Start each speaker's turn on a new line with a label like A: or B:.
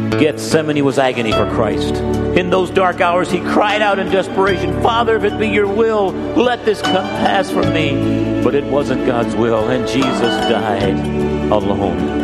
A: Gethsemane was agony for Christ. In those dark hours, he cried out in desperation, Father, if it be your will, let this cup pass from me. But it wasn't God's will, and Jesus died alone.